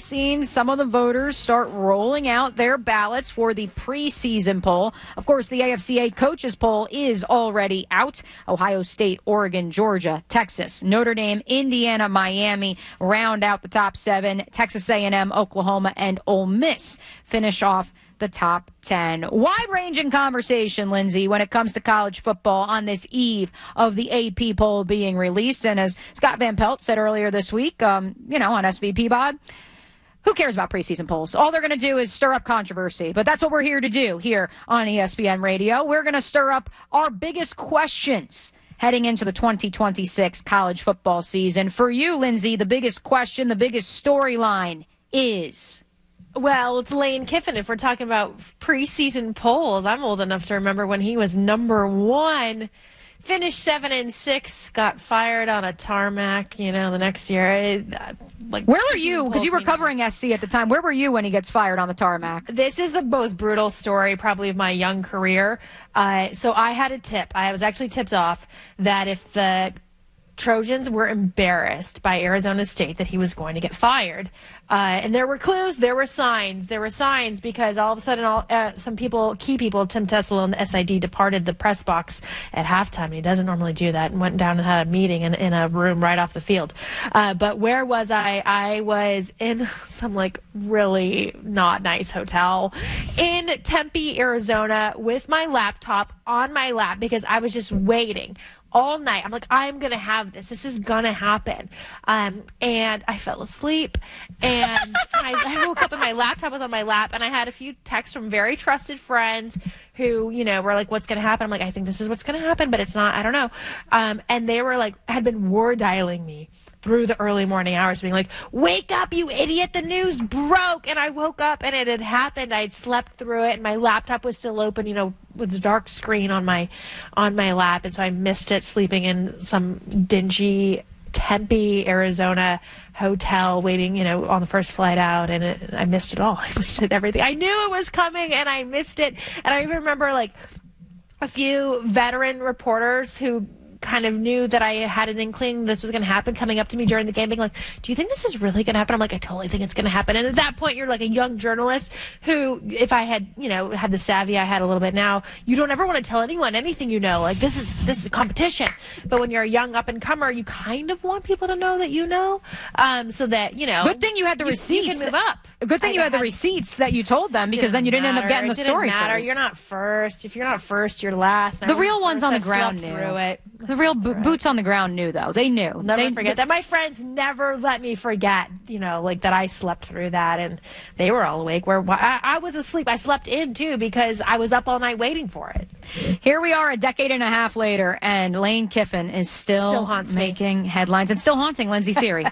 seen some of the voters start rolling out their ballots for the preseason poll. Of course, the AFCA coaches poll is already out. Ohio State, Oregon, Georgia, Texas, Notre Dame, Indiana, Miami round out the top 7. Texas A&M, Oklahoma, and Ole Miss finish off the top 10. Wide-ranging conversation, Lindsay, when it comes to college football on this eve of the AP poll being released. And as Scott Van Pelt said earlier this week, on SVP Bod, who cares about preseason polls? All they're going to do is stir up controversy. But that's what we're here to do here on ESPN Radio. We're going to stir up our biggest questions heading into the 2026 college football season. For you, Lindsay, the biggest question, the biggest storyline is... Well, it's Lane Kiffin. If we're talking about preseason polls, I'm old enough to remember when he was number 1, finished 7-6, got fired on a tarmac, the next year. Where were you? Because you were covering SC at the time. Where were you when he gets fired on the tarmac? This is the most brutal story probably of my young career. So I had a tip. I was actually tipped off that if the Trojans were embarrassed by Arizona State that he was going to get fired. And there were clues, there were signs because all of a sudden some key people, Tim Tessel and the SID departed the press box at halftime. And he doesn't normally do that and went down and had a meeting in a room right off the field. But where was I? I was in some really not nice hotel in Tempe, Arizona with my laptop on my lap because I was just waiting all night. I'm like, I'm going to have this. This is going to happen. And I fell asleep. And I woke up and my laptop was on my lap. And I had a few texts from very trusted friends who, were like, what's going to happen? I'm like, I think this is what's going to happen, but it's not. I don't know. And they were had been war dialing me through the early morning hours, being like, wake up, you idiot, the news broke. And I woke up and it had happened. I'd slept through it and my laptop was still open, with the dark screen on my lap. And so I missed it sleeping in some dingy Tempe, Arizona hotel waiting, on the first flight out. And I missed it all. I missed everything. I knew it was coming and I missed it. And I even remember a few veteran reporters who kind of knew that I had an inkling this was going to happen coming up to me during the game being like, do you think this is really going to happen? I'm like, I totally think it's going to happen. And at that point, you're like a young journalist who, if I had, had the savvy I had a little bit now, you don't ever want to tell anyone anything this is a competition. But when you're a young up-and-comer, you kind of want people to know that so that, Good thing you had the receipts. You can move up. Good thing you had the receipts that you told them because then you didn't end up getting the story first. You're not first. If you're not first, you're last. The real ones on the ground knew. Through it. The real boots on the ground knew, though. They knew. I'll never forget that. My friends never let me forget, that I slept through that, and they were all awake. Where I was asleep. I slept in, too, because I was up all night waiting for it. Here we are a decade and a half later, and Lane Kiffin is still making headlines and still haunting Lindsay Theory.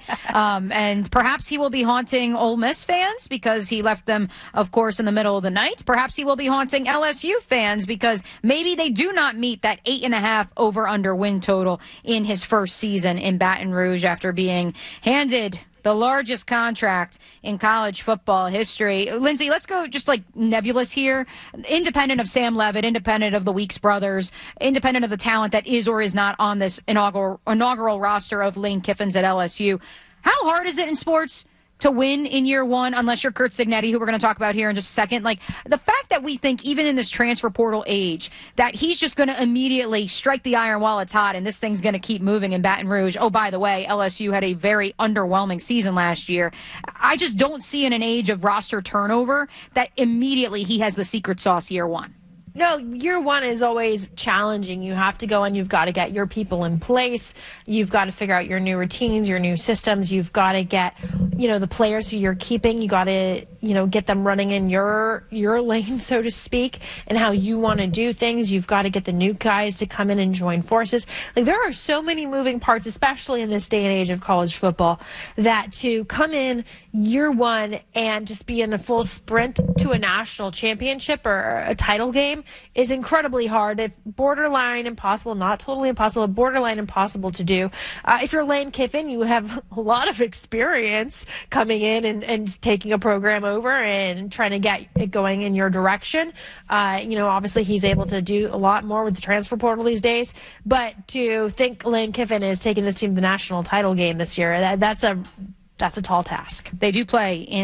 And perhaps he will be haunting Ole Miss fans because he left them, of course, in the middle of the night. Perhaps he will be haunting LSU fans because maybe they do not meet that 8.5 over-under win total in his first season in Baton Rouge after being handed the largest contract in college football history. Lindsay, let's go just nebulous here. Independent of Sam Levitt, independent of the Weeks brothers, independent of the talent that is or is not on this inaugural roster of Lane Kiffin's at LSU. How hard is it in sports to win in year one, unless you're Curt Cignetti, who we're going to talk about here in just a second? The fact that we think, even in this transfer portal age, that he's just going to immediately strike the iron while it's hot and this thing's going to keep moving in Baton Rouge. Oh, by the way, LSU had a very underwhelming season last year. I just don't see in an age of roster turnover that immediately he has the secret sauce year one. No, year one is always challenging. You have to go and you've got to get your people in place. You've got to figure out your new routines, your new systems. You've got to get, the players who you're keeping. You got to, get them running in your lane, so to speak, and how you want to do things. You've got to get the new guys to come in and join forces. There are so many moving parts, especially in this day and age of college football, that to come in year one and just be in a full sprint to a national championship or a title game is incredibly hard. It's borderline impossible, not totally impossible, borderline impossible to do. If you're Lane Kiffin, you have a lot of experience coming in and taking a program over and trying to get it going in your direction. Obviously he's able to do a lot more with the transfer portal these days, but to think Lane Kiffin is taking this team to the national title game this year, that's a tall task. They do play in